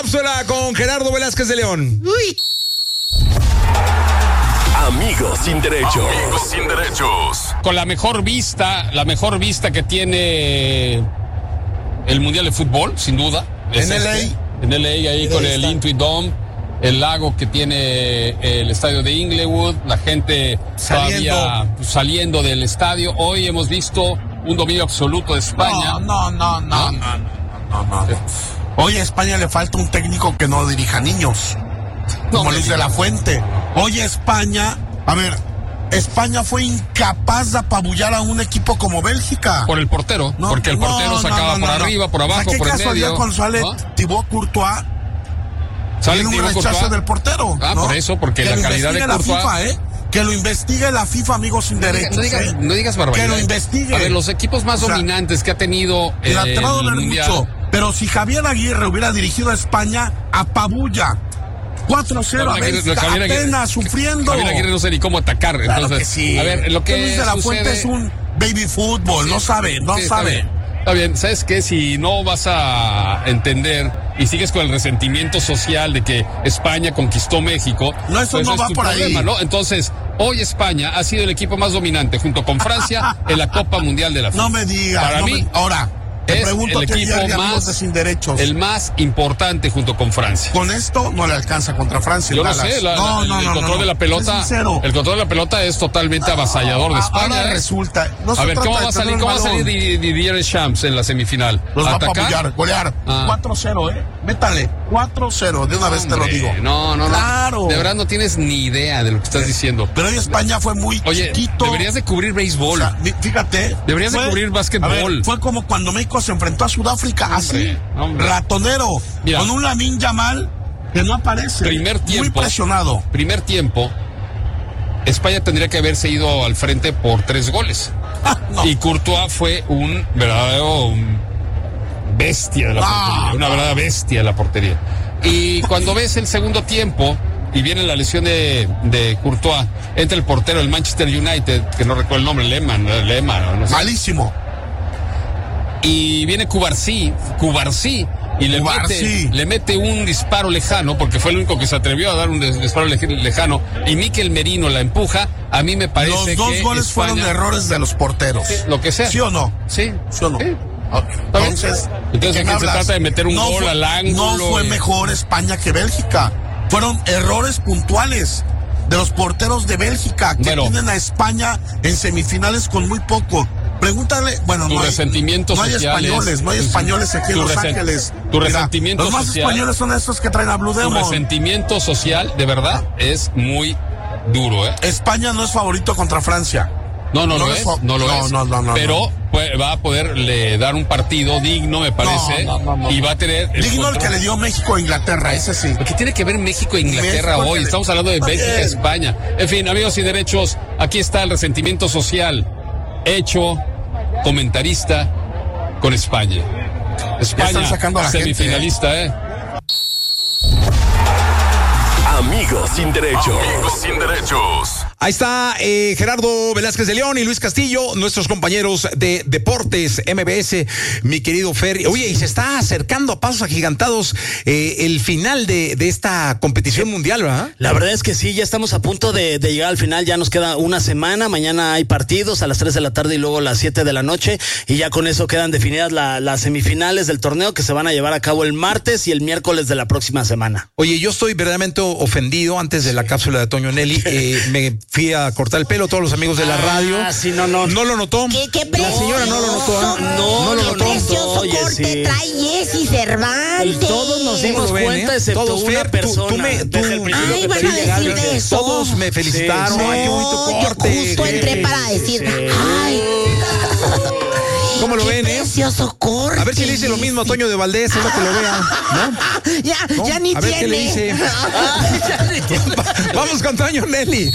Cápsula con Gerardo Velázquez de León. Uy. Amigos sin derechos. Amigos sin derechos. Con la mejor vista que tiene el Mundial de Fútbol, sin duda. En LA, ahí con el Intuit Dome, el lago que tiene el estadio de Inglewood, la gente todavía saliendo del estadio. Hoy hemos visto un dominio absoluto de España. No. Hoy a España le falta un técnico que no dirija niños, como Luis de la Fuente. Hoy España fue incapaz de apabullar a un equipo como Bélgica. Por el portero, porque el portero sacaba por arriba, por abajo, por el medio. Con sale Thibaut Courtois. Sale un rechazo del portero. Por eso, porque la calidad de Courtois. Que lo investigue la FIFA, amigos sin derechos. No digas barbaridad. Que lo investigue. A ver, los equipos más dominantes que ha tenido te va a doler mucho. Pero si Javier Aguirre hubiera dirigido a España, apabulla. 4-0, apenas sufriendo. Javier Aguirre no sé ni cómo atacar. Claro entonces, que sí. A ver, lo que Luis de la Fuente es un baby fútbol, no sabe. Está bien, ¿sabes qué? Si no vas a entender y sigues con el resentimiento social de que España conquistó México, eso pues no va tu por problema, ahí, ¿no? Entonces, hoy España ha sido el equipo más dominante junto con Francia en la Copa Mundial de la FIFA. No me digas. Para mí, ahora, te es pregunto el equipo sin derechos. el más importante junto con Francia. Con esto no le alcanza contra Francia. Yo no sé, el control de la pelota, el control de la pelota es totalmente avasallador de España. Ahora resulta. A ver, ¿cómo va a salir Didier Deschamps en la semifinal? Los va a apabullar, golear. 4-0, métale. 4-0, de una vez te lo digo. No. Claro. De verdad no tienes ni idea de lo que estás diciendo. Pero hoy España fue muy chiquito. Deberías de cubrir béisbol. O sea, fíjate. Deberías de cubrir básquetbol. Fue como cuando México se enfrentó a Sudáfrica, así, ratonero, mira, con un Lamine Yamal que no aparece. Muy presionado. Primer tiempo, España tendría que haberse ido al frente por 3 goles. No. Y Courtois fue un verdadero bestia de la portería, una verdadera bestia de la portería. Y cuando ves el segundo tiempo y viene la lesión de Courtois, entra el portero del Manchester United, que no recuerdo el nombre, Lehmann, no sé. Malísimo. Y viene Cubarsí y le mete un disparo lejano, porque fue el único que se atrevió a dar un disparo lejano, y Mikel Merino la empuja. A mí me parece que los 2 goles España, fueron errores de los porteros. Lo que sea. ¿Sí o no? Sí o no. Sí. Entonces aquí se trata de meter un gol al ángulo. No fue mejor España que Bélgica. Fueron errores puntuales de los porteros de Bélgica, que tienen a España en semifinales con muy poco. Pregúntale, resentimiento social. No hay españoles aquí en Los Ángeles. Resentimiento los más social, españoles son estos que traen a Blue Demon. Tu resentimiento social, de verdad, es muy duro, ¿eh? España no es favorito contra Francia. No lo es. Pero va a poderle dar un partido digno, me parece. Y va a tener digno el que le dio México a Inglaterra, ese sí. ¿Qué tiene que ver México e Inglaterra hoy? Estamos hablando de Bélgica, España. En fin, amigos y derechos, aquí está el resentimiento social hecho comentarista con España. España semifinalista, Amigos sin derechos. Amigos sin derechos. Ahí está Gerardo Velázquez de León y Luis Castillo, nuestros compañeros de Deportes MBS, mi querido Fer. Oye, y se está acercando a pasos agigantados el final de esta competición mundial, ¿verdad? La verdad es que sí, ya estamos a punto de llegar al final, ya nos queda una semana, mañana hay partidos a las 3 de la tarde y luego a las 7 de la noche, y ya con eso quedan definidas las semifinales del torneo que se van a llevar a cabo el martes y el miércoles de la próxima semana. Oye, yo estoy verdaderamente ofendido. Antes de la cápsula de Toño Nelly, me fui a cortar el pelo, todos los amigos de la radio. Sí, no lo notó. ¿Qué la señora no lo notó. No lo notó. Precioso corte trae Jessy Cervantes. Todos nos dimos cuenta, excepto todos, una persona. Ay, van a decir de eso. Todos me felicitaron. Sí. Ay, qué bonito corte. Yo justo entré para decir, ay. ¿Cómo lo ven, Precioso corte. A ver si le dice lo mismo a Toño de Valdés, es lo que lo vea, ¿no? Ya ni a ver tiene. qué le dice. Vamos con Toño Nelly.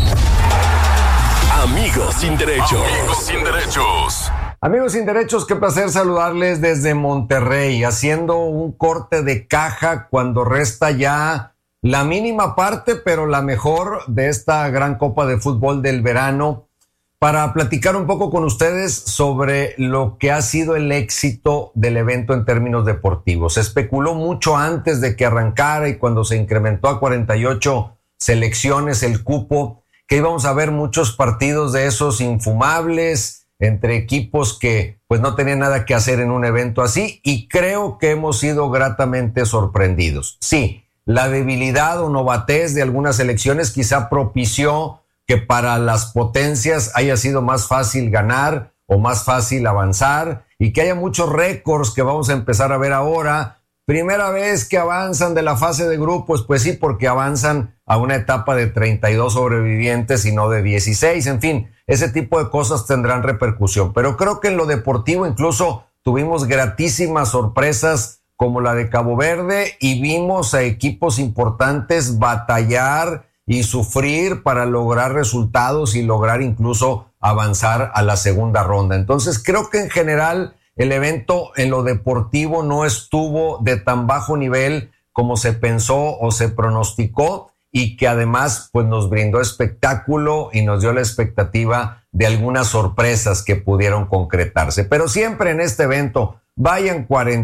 Amigos sin derechos. Amigos sin derechos. Amigos sin derechos, qué placer saludarles desde Monterrey, haciendo un corte de caja cuando resta ya la mínima parte, pero la mejor de esta gran Copa de Fútbol del verano. para platicar un poco con ustedes sobre lo que ha sido el éxito del evento en términos deportivos. Se especuló mucho antes de que arrancara y cuando se incrementó a 48 selecciones el cupo, que íbamos a ver muchos partidos de esos infumables entre equipos que pues no tenían nada que hacer en un evento así, y creo que hemos sido gratamente sorprendidos. Sí, la debilidad o novatez de algunas selecciones quizá propició que para las potencias haya sido más fácil ganar o más fácil avanzar, y que haya muchos récords que vamos a empezar a ver ahora. Primera vez que avanzan de la fase de grupos, pues sí, porque avanzan a una etapa de 32 sobrevivientes y no de 16. En fin, ese tipo de cosas tendrán repercusión. Pero creo que en lo deportivo incluso tuvimos gratísimas sorpresas como la de Cabo Verde, y vimos a equipos importantes batallar y sufrir para lograr resultados y lograr incluso avanzar a la segunda ronda. Entonces creo que en general el evento en lo deportivo no estuvo de tan bajo nivel como se pensó o se pronosticó, y que además pues nos brindó espectáculo y nos dio la expectativa de algunas sorpresas que pudieron concretarse. Pero siempre en este evento, vayan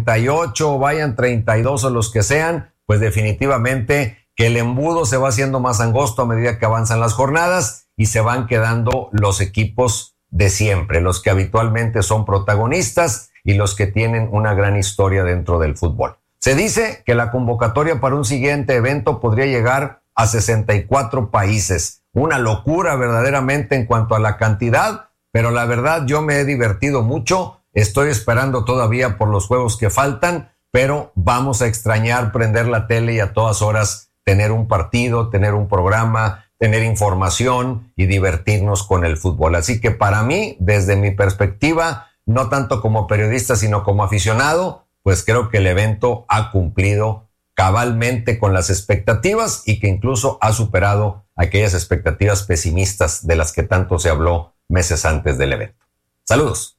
48, vayan 32 o los que sean, pues definitivamente que el embudo se va haciendo más angosto a medida que avanzan las jornadas y se van quedando los equipos de siempre, los que habitualmente son protagonistas y los que tienen una gran historia dentro del fútbol. Se dice que la convocatoria para un siguiente evento podría llegar a 64 países. Una locura verdaderamente en cuanto a la cantidad, pero la verdad yo me he divertido mucho. Estoy esperando todavía por los juegos que faltan, pero vamos a extrañar prender la tele y a todas horas tener un partido, tener un programa, tener información y divertirnos con el fútbol. Así que para mí, desde mi perspectiva, no tanto como periodista, sino como aficionado, pues creo que el evento ha cumplido cabalmente con las expectativas y que incluso ha superado aquellas expectativas pesimistas de las que tanto se habló meses antes del evento. Saludos.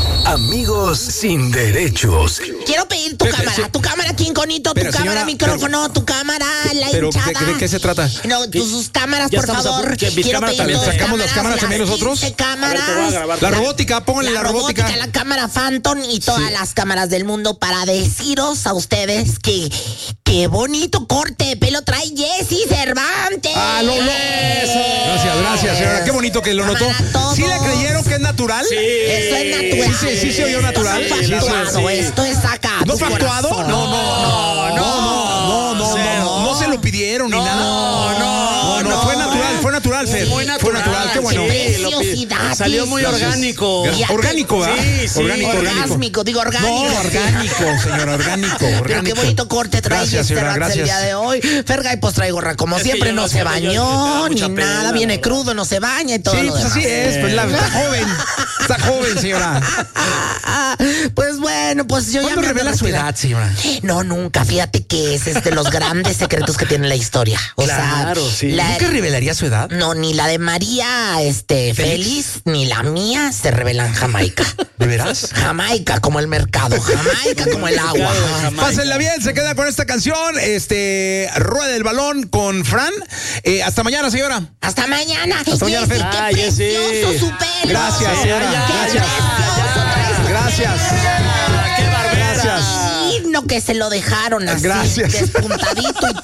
Amigos sin derechos. Quiero pedir tu cámara, Quinconito, tu cámara, señora, micrófono, tu cámara, la hinchada. ¿De qué se trata? No, tus cámaras, por favor. Quiero pedir también. tus ¿Sacamos las cámaras también nosotros? 15 cámaras. La robótica, pónganle la robótica. La cámara Phantom y todas las cámaras del mundo para deciros a ustedes que qué bonito corte de pelo trae Jessy Cervantes. Gracias, señora. Qué bonito que lo notó. ¿Sí le creyeron que es natural? Sí. Esto es natural. Sí se oyó natural. Esto es acá. ¿No fue actuado? No se lo pidieron ni nada. No, fue natural, Fer. Fue natural, qué bueno. Preciosidad. Salió muy orgánico. Orgánico, ¿verdad? Sí. Orgásmico, digo orgánico. No, orgánico, señora, orgánico. Pero qué bonito corte trae Gracias. el día de hoy. Fergay, pues trae gorra como siempre, no se bañó ni nada, viene crudo, no se baña y todo lo demás. Así es, pues está joven, señora. Pues bueno, pues yo ya ¿Cuándo revela su edad, señora? No, nunca, fíjate que ese es de los grandes secretos que tiene la historia. O Claro, sea, sí. ¿Nunca revelaría su edad? No, ni la de María Félix, ni la mía se revelan Jamaica. ¿De veras? Jamaica como el mercado, Jamaica como el agua. Pásenla bien, se queda con esta canción. Rueda el balón con Fran. Hasta mañana, señora. Hasta mañana. Hasta mañana, Fer. Qué precioso su pelo. Gracias, señora. Gracias. Qué barbera. Digno que se lo dejaron así, Gracias. despuntadito y